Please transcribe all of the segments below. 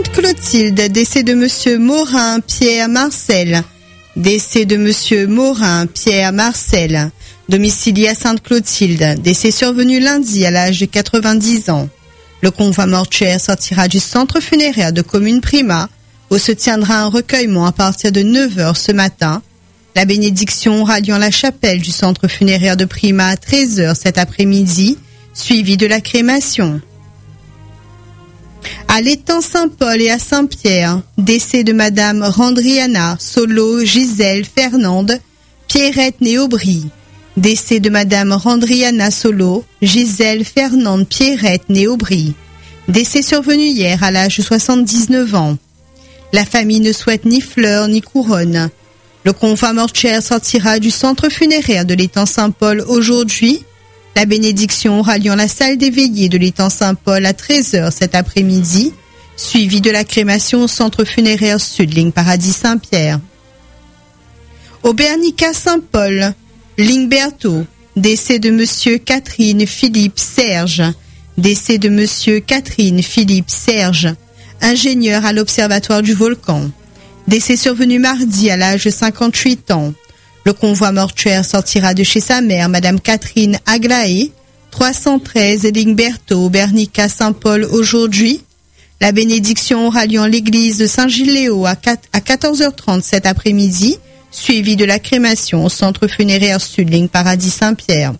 Sainte-Clotilde, décès de monsieur Morin Pierre Marcel. Décès de monsieur Morin Pierre Marcel, domicilié à Sainte-Clotilde. Décès survenu lundi à l'âge de 90 ans. Le convoi mortuaire sortira du centre funéraire de commune Prima, où se tiendra un recueillement à partir de 9h ce matin. La bénédiction ralliant la chapelle du centre funéraire de Prima à 13h cet après-midi, suivie de la crémation. À l'étang Saint-Paul et à Saint-Pierre, décès de madame Randriana Solo Gisèle Fernande Pierrette Néaubry. Décès de madame Randriana Solo Gisèle Fernande Pierrette Néaubry. Décès survenu hier à l'âge de 79 ans. La famille ne souhaite ni fleurs ni couronne. Le convoi mortuaire sortira du centre funéraire de l'étang Saint-Paul aujourd'hui. La bénédiction ralliant la salle des veillées de l'étang Saint-Paul à 13h cet après-midi, suivie de la crémation au centre funéraire sud, ligne Paradis Saint-Pierre. Au Bernica Saint-Paul, ligne Berthaud, décès de monsieur Catherine Philippe Serge. Décès de monsieur Catherine Philippe Serge, ingénieur à l'Observatoire du Volcan. Décès survenu mardi à l'âge de 58 ans. Le convoi mortuaire sortira de chez sa mère, madame Catherine Aglaé, 313 ligne Berthaud, Bernica Saint-Paul aujourd'hui. La bénédiction ralliant l'église de Saint-Gilléo à 14h30 cet après-midi, suivie de la crémation au centre funéraire sud, ligne Paradis Saint-Pierre.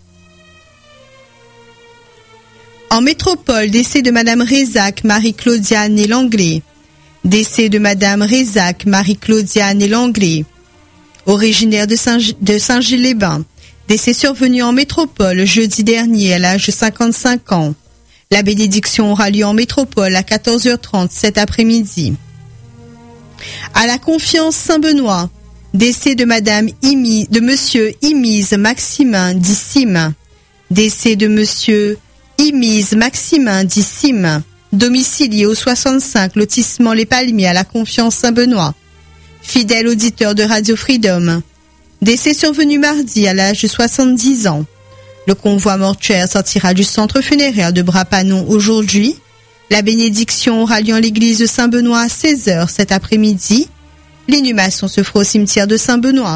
En métropole, décès de madame Rézac Marie-Claudia Né-Langlais. Décès de madame Rézac Marie-Claudia Né-Langlais, originaire de Saint-Gilles-les-Bains. Décès survenu en métropole jeudi dernier à l'âge de 55 ans. La bénédiction aura lieu en métropole à 14h30 cet après-midi. À la Confiance Saint-Benoît, décès de de monsieur Imise Maximin d'Issime. Décès de monsieur Imise Maximin d'Issime, domicilié au 65 lotissement Les Palmiers à la Confiance Saint-Benoît. Fidèle auditeur de Radio Freedom. Décès survenu mardi à l'âge de 70 ans. Le convoi mortuaire sortira du centre funéraire de Bras-Panon aujourd'hui. La bénédiction ralliant l'église de Saint-Benoît à 16h cet après-midi. L'inhumation se fera au cimetière de Saint-Benoît.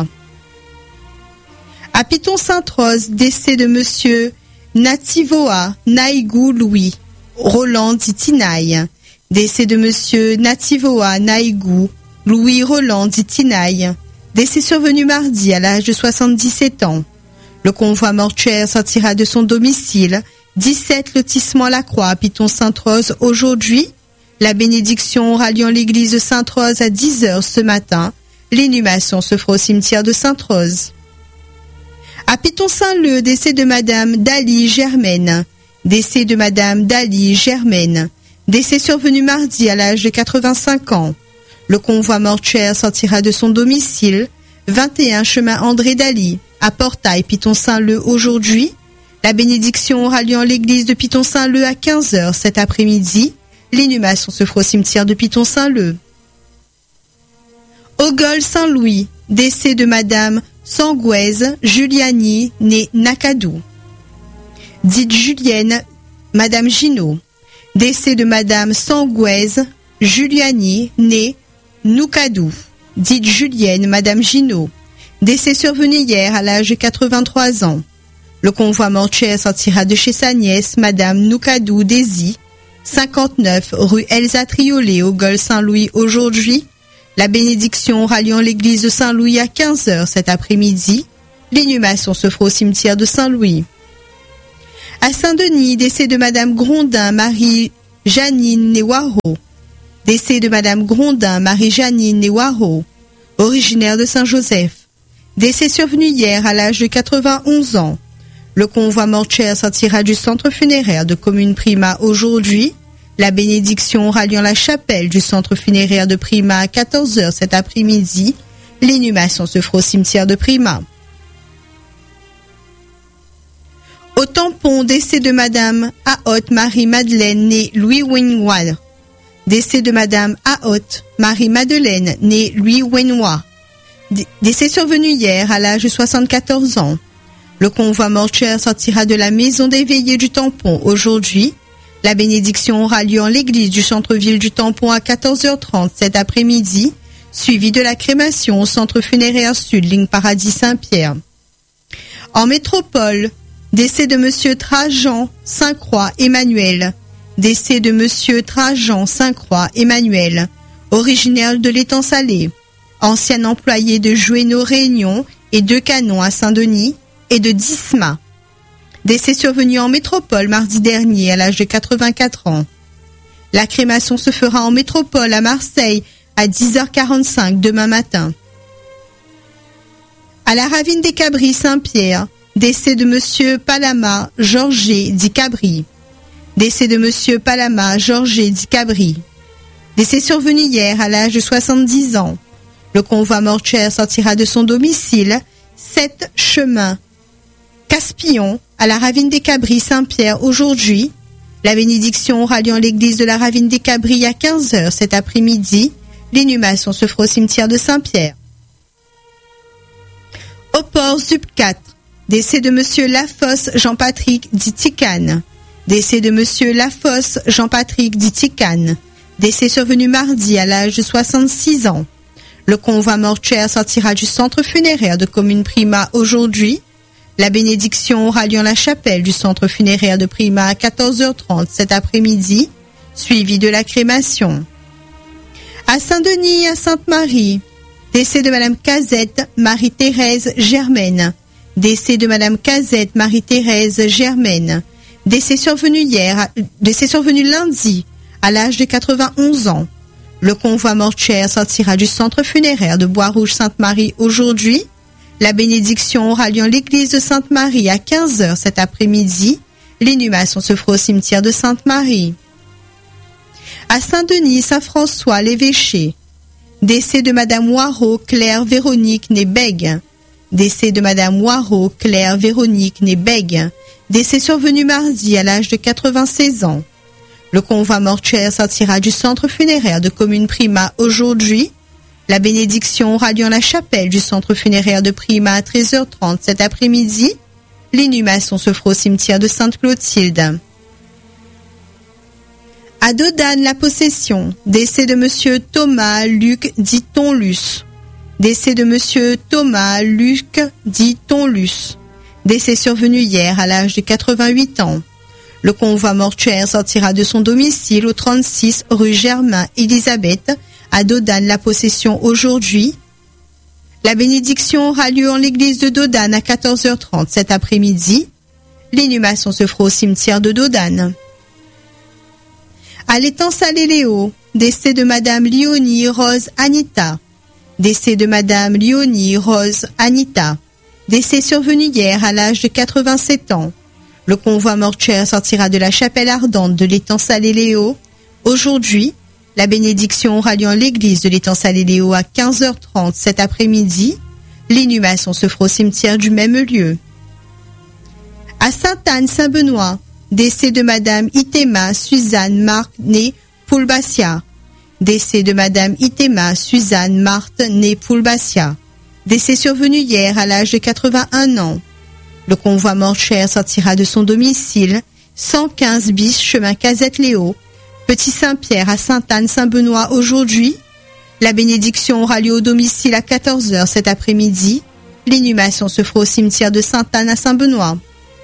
À Piton-Sainte-Rose, décès de monsieur Nativoa Naïgou Louis Roland Ditinaï. Décès de monsieur Nativoa Naïgou Louis Roland Ditinaï. Décès survenu mardi à l'âge de 77 ans. Le convoi mortuaire sortira de son domicile, 17 lotissement La Croix à Piton-Sainte-Rose aujourd'hui. La bénédiction ralliant l'église de Sainte-Rose à 10h ce matin. L'inhumation se fera au cimetière de Sainte-Rose. À Piton-Saint-Leu, décès de madame Dali Germaine. Décès de madame Dali Germaine. Décès survenu mardi à l'âge de 85 ans. Le convoi mortuaire sortira de son domicile, 21 chemin André Dali, à Portail, Piton-Saint-Leu aujourd'hui. La bénédiction ralliant l'église de Piton-Saint-Leu à 15h cet après-midi. L'inhumation se fera au cimetière de Piton-Saint-Leu. Au Gol Saint-Louis, décès de madame Sangouez Juliani née Nakadou. Dite Julienne, madame Ginaud. Décès de madame Sangouez Juliani née Noukadou. Dite Julienne, madame Ginaud. Décès survenu hier à l'âge de 83 ans. Le convoi mortuaire sortira de chez sa nièce, madame Noukadou Désy, 59 rue Elsa Triolet au Gol Saint-Louis aujourd'hui. La bénédiction ralliant l'église de Saint-Louis à 15h cet après-midi. L'inhumation se fera au cimetière de Saint-Louis. À Saint-Denis, décès de madame Grondin Marie-Janine Néwaro. Décès de madame Grondin Marie-Janine Néwaro, originaire de Saint-Joseph. Décès survenu hier à l'âge de 91 ans. Le convoi mortuaire sortira du centre funéraire de commune Prima aujourd'hui. La bénédiction ralliant la chapelle du centre funéraire de Prima à 14h cet après-midi. L'inhumation se fera au cimetière de Prima. Au Tampon, décès de madame Aot Marie-Madeleine née Louis Wenois. Décès de madame Aot Marie-Madeleine née Louis Wenois. Décès survenu hier à l'âge de 74 ans. Le convoi mortuaire sortira de la maison des veillées du Tampon aujourd'hui. La bénédiction aura lieu en l'église du centre-ville du Tampon à 14h30 cet après-midi, suivi de la crémation au centre funéraire sud, ligne Paradis Saint-Pierre. En métropole, décès de monsieur Trajan Saint-Croix Emmanuel. Décès de monsieur Trajan Saint-Croix Emmanuel, originaire de l'étang Salé, ancien employé de Jouenneau Réunion et de Canon à Saint-Denis et de Disma. Décès survenu en métropole mardi dernier à l'âge de 84 ans. La crémation se fera en métropole à Marseille à 10h45 demain matin. À la ravine des Cabris Saint-Pierre, décès de monsieur Palama Georges dit Cabri. Décès de monsieur Palama Georges dit Cabri. Décès survenu hier à l'âge de 70 ans. Le convoi mortuaire sortira de son domicile, 7 chemin Caspillon, à la ravine des Cabris Saint-Pierre aujourd'hui. La bénédiction aura lieu en l'église de la ravine des Cabris à 15h cet après-midi. L'inhumation se fera au cimetière de Saint-Pierre. Au port Zup 4, décès de monsieur Lafosse Jean-Patrick dit Ticane. Décès de monsieur Lafosse Jean-Patrick dit Ticane. Décès survenu mardi à l'âge de 66 ans. Le convoi mortuaire sortira du centre funéraire de Commune Prima aujourd'hui. La bénédiction aura lieu en la chapelle du centre funéraire de Prima à 14h30 cet après-midi, suivi de la crémation. À Saint-Denis et à Sainte-Marie, décès de madame Cazette Marie-Thérèse Germaine. Décès de madame Cazette Marie-Thérèse Germaine. Décès survenu lundi à l'âge de 91 ans. Le convoi mortuaire sortira du centre funéraire de Bois-Rouge-Sainte-Marie aujourd'hui. La bénédiction aura lieu en l'église de Sainte-Marie à 15h cet après-midi. L'inhumation se fera au cimetière de Sainte-Marie. À Saint-Denis, Saint-François, l'évêché. Décès de madame Moirot Claire Véronique née Bègue. Décès de madame Moirot Claire Véronique née Bègue. Décès survenu mardi à l'âge de 96 ans. Le convoi mortuaire sortira du centre funéraire de Commune Prima aujourd'hui. La bénédiction aura lieu en la chapelle du centre funéraire de Prima à 13h30 cet après-midi. L'inhumation se fera au cimetière de Sainte-Clotilde. À Dodane, la possession. Décès de monsieur Thomas Luc dit Tonlus. Décès de monsieur Thomas Luc dit Tonlus. Décès survenu hier à l'âge de 88 ans. Le convoi mortuaire sortira de son domicile au 36 rue Germain-Élisabeth à Dodane, la possession aujourd'hui. La bénédiction aura lieu en l'église de Dodane à 14h30 cet après-midi. L'inhumation se fera au cimetière de Dodane. À l'étang Salé-Léo, décès de madame Léonie Rose Anita. Décès de madame Léonie Rose Anita. Décès survenu hier à l'âge de 87 ans. Le convoi mortuaire sortira de la chapelle ardente de l'étang Salé-Léo. Aujourd'hui, la bénédiction aura lieu en l'église de l'étang Salé-Léo à 15h30 cet après-midi. L'inhumation se fera au cimetière du même lieu. À Sainte-Anne-Saint-Benoît, décès de madame Itema Suzanne Marthe née Poulbassia. Décès de madame Itema Suzanne Marthe née Poulbassia. Décès survenu hier à l'âge de 81 ans. Le convoi mortuaire sortira de son domicile, 115 bis chemin Casette-Léo, Petit Saint-Pierre à Sainte-Anne-Saint-Benoît aujourd'hui. La bénédiction aura lieu au domicile à 14h cet après-midi. L'inhumation se fera au cimetière de Sainte-Anne à Saint-Benoît.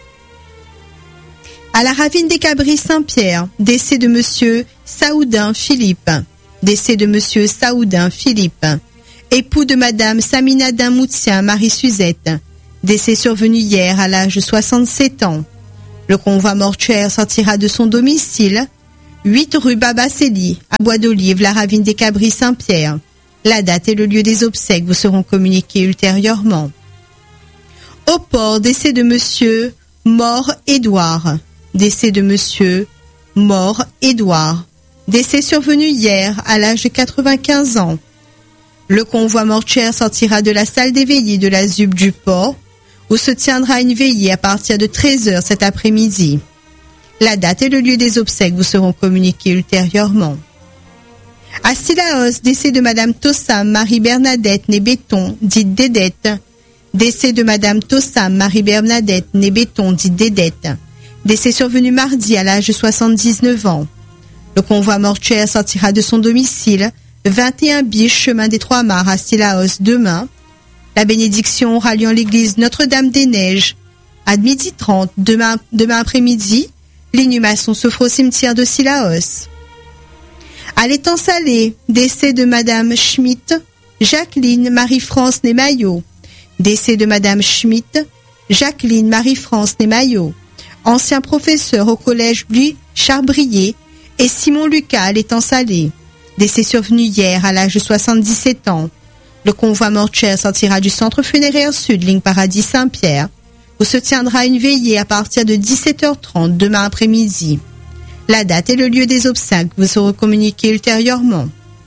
À la ravine des Cabris Saint-Pierre, décès de monsieur Saoudin Philippe. Décès de monsieur Saoudin Philippe. Époux de madame Saminadin Moutien Marie-Suzette. Décès survenu hier à l'âge de 67 ans. Le convoi mortuaire sortira de son domicile, 8 rue Babacélie, à Bois d'Olive, la ravine des Cabris Saint-Pierre. La date et le lieu des obsèques vous seront communiqués ultérieurement. Au port, décès de monsieur Mort Édouard. Décès de monsieur Mort Édouard. Décès survenu hier à l'âge de 95 ans. Le convoi mortuaire sortira de la salle des veillées de la ZUP du port, où se tiendra une veillée à partir de 13h cet après-midi. La date et le lieu des obsèques vous seront communiqués ultérieurement. À Sillaos, décès de madame Tossam Marie-Bernadette née Béton, dite Dédette. Décès de madame Tossam Marie-Bernadette née Béton, dite Dédette. Décès survenu mardi à l'âge de 79 ans. Le convoi mortuaire sortira de son domicile, 21 Biche, chemin des Trois Mares à Cilaos demain. La bénédiction aura lieu en l'église Notre-Dame-des-Neiges à 12h30 demain après-midi. L'inhumation se fera au cimetière de Cilaos. À l'étang Salé, décès de Madame Schmitt, Jacqueline Marie-France Némaillot. Décès de Madame Schmitt, Jacqueline Marie-France Némaillot. Ancien professeur au collège Louis Charbrier et Simon Lucas à l'étang Salé. Décès survenu hier à l'âge de 77 ans. Le convoi mortuaire sortira du centre funéraire Sud, ligne Paradis Saint-Pierre, où se tiendra une veillée à partir de 17h30 demain après-midi. La date et le lieu des obsèques vous seront communiqués ultérieurement.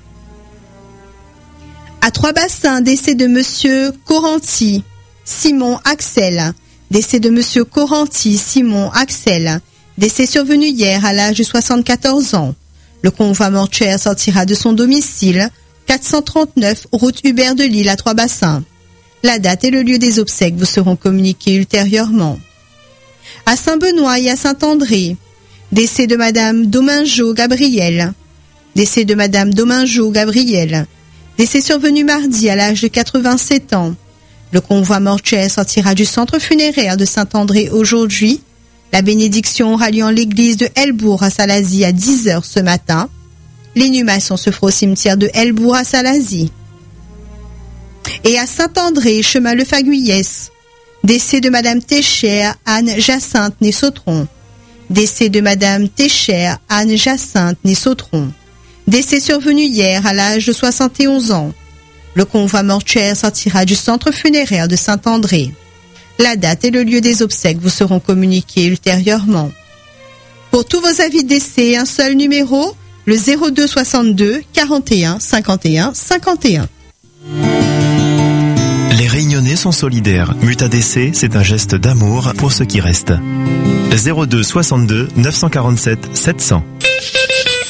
À Trois-Bassins, décès de Monsieur Coranti, Simon Axel. Décès de Monsieur Coranti, Simon Axel. Décès survenu hier à l'âge de 74 ans. Le convoi mortuaire sortira de son domicile, 439 route Hubert de Lille à Trois-Bassins. La date et le lieu des obsèques vous seront communiqués ultérieurement. À Saint-Benoît et à Saint-André, décès de Madame Domingo Gabriel. Décès de Madame Domingo Gabriel. Décès survenu mardi à l'âge de 87 ans. Le convoi mortuaire sortira du centre funéraire de Saint-André aujourd'hui. La bénédiction aura lieu en l'église de Helbourg à Salazie à 10h ce matin. L'inhumation se fera au cimetière de Helbourg à Salazie. Et à Saint-André, chemin Le Faguyès, décès de Madame Téchère Anne-Jacinthe Nessotron. Décès de Madame Téchère Anne-Jacinthe Nessotron. Décès survenu hier à l'âge de 71 ans. Le convoi mortuaire sortira du centre funéraire de Saint-André. La date et le lieu des obsèques vous seront communiqués ultérieurement. Pour tous vos avis de décès, un seul numéro, le 02 62 41 51 51. Les Réunionnais sont solidaires. Mutadc, c'est un geste d'amour pour ceux qui restent. 02 62 947 700.